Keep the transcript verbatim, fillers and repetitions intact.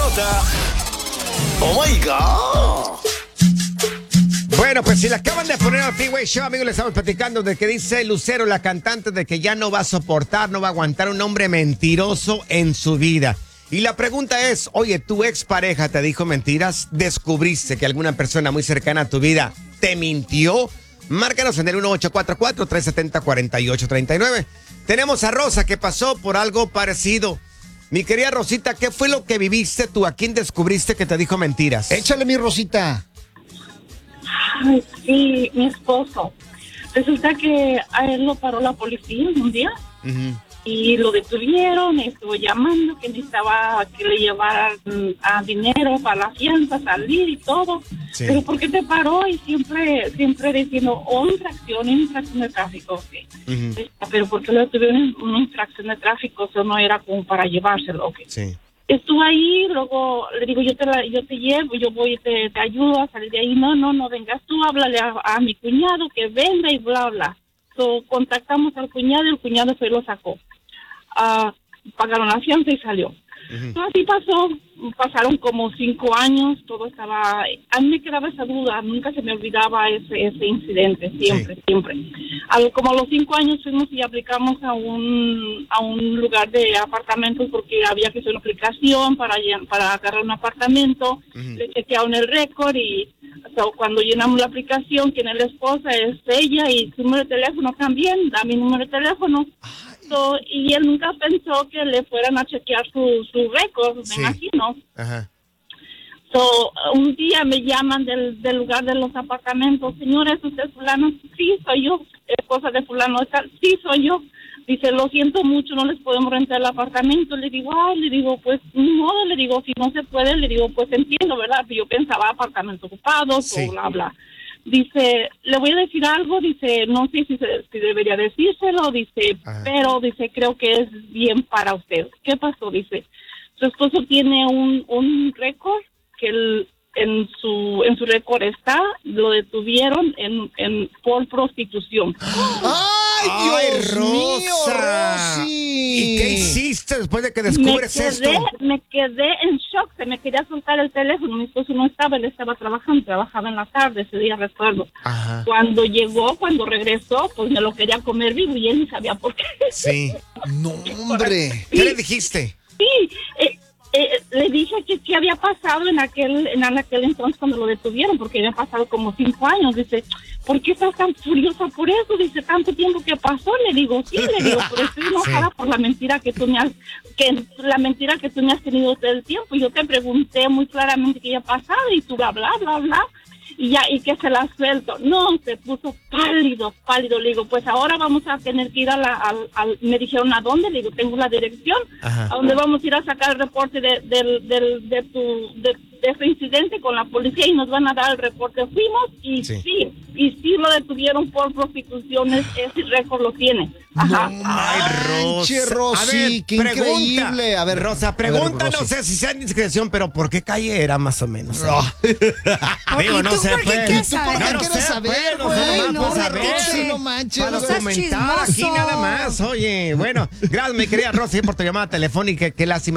nota. Oh my God. Bueno, pues si le acaban de poner al Freeway Show, amigos, le estamos platicando de que dice Lucero, la cantante, de que ya no va a soportar, no va a aguantar un hombre mentiroso en su vida. Y la pregunta es, oye, ¿tu expareja te dijo mentiras? ¿Descubriste que alguna persona muy cercana a tu vida te mintió? Márcanos en el uno ocho cuatro cuatro, tres siete cero, cuatro ocho tres nueve. Tenemos a Rosa que pasó por algo parecido. Mi querida Rosita, ¿qué fue lo que viviste tú? ¿A quién descubriste que te dijo mentiras? Échale, mi Rosita. Ay, sí, mi esposo. Resulta que a él lo paró la policía un día uh-huh. y lo detuvieron, estuvo llamando que necesitaba que le llevaran a dinero para la fianza, salir y todo. Sí. Pero ¿por qué te paró? Y siempre siempre diciendo, oh, infracción, infracción de tráfico. Okay. Uh-huh. Pero ¿por qué lo detuvieron una infracción de tráfico? Eso no era como para llevárselo. Okay. Sí. Estuve ahí, luego le digo, yo te la, yo te llevo, yo voy y te, te ayudo a salir de ahí. No, no, no vengas tú, háblale a, a mi cuñado que venga y bla, bla. So, contactamos al cuñado y el cuñado se lo sacó. Uh, pagaron la fianza y salió. Uh-huh. So, así pasó, pasaron como cinco años, todo estaba... A mí me quedaba esa duda, nunca se me olvidaba ese, ese incidente, siempre, sí. siempre. Al, como a los cinco años fuimos y aplicamos a un a un lugar de apartamentos porque había que hacer una aplicación para, para agarrar un apartamento, uh-huh. le chequearon el récord y so, cuando llenamos la aplicación, quien es la esposa es ella y su número de teléfono también, da mi número de teléfono. So, y él nunca pensó que le fueran a chequear su, su récord, sí. me imagino. Ajá. So, un día me llaman del, del lugar de los apartamentos. Señores, ¿usted es fulano? Sí, soy yo. Esposa de fulano. Sí, soy yo. Dice, lo siento mucho, no les podemos rentar el apartamento. Le digo, ay, le digo, pues, ni modo. Le digo, si no se puede, le digo, pues entiendo, ¿verdad? Yo pensaba apartamentos ocupados sí. o bla, bla. Dice, le voy a decir algo, dice, no sé si, se, si debería decírselo, dice, ajá. pero dice, creo que es bien para usted. ¿Qué pasó? Dice, su esposo tiene un, un récord que el, en su en su récord está, lo detuvieron en, en por prostitución. ¡Ay, Dios Ay, mío, Rosa! Rosy! ¿Y qué hiciste después de que descubres me quedé, esto? Me quedé en shock, se me quería soltar el teléfono, mi esposo no estaba, él estaba trabajando, trabajaba en la tarde, ese día recuerdo. Ajá. Cuando llegó, cuando regresó, pues me lo quería comer vivo y él ni sabía por qué. Sí. No, hombre. ¿Qué le dijiste? Sí, eh, Eh, le dije que qué había pasado en aquel en aquel entonces cuando lo detuvieron, porque había pasado como cinco años. Dice, ¿por qué estás tan furiosa por eso? Dice, tanto tiempo que pasó. Le digo, sí, le digo, pero estoy enojada sí. por la mentira que tú me has, que la mentira que tú me has tenido todo el tiempo. Y yo te pregunté muy claramente qué había pasado y tú bla, bla, bla, bla. Y ya, y que se la suelto. No, se puso pálido, pálido. Le digo, pues ahora vamos a tener que ir a la, a, a, me dijeron, ¿a dónde? Le digo, tengo la dirección. Ajá. A dónde vamos a ir a sacar el reporte de, de, de, de tu, de, de ese incidente con la policía y nos van a dar el reporte. Fuimos y sí, sí y sí lo detuvieron por prostituciones, ese récord lo tiene. Ajá. No, ay, Rosa. Rosy, a ver, qué pregunta, increíble. A ver, Rosa, pregunta, a ver, no sé si sea indiscreción, pero ¿por qué calle era más o menos? No. Digo, no sé, pues. ¿Tú por qué no, quieres no saber, güey? No, no, no manches. Para documentar aquí nada más. Oye, bueno, gracias, mi querida Rosy, por tu llamada telefónica. Qué lástima.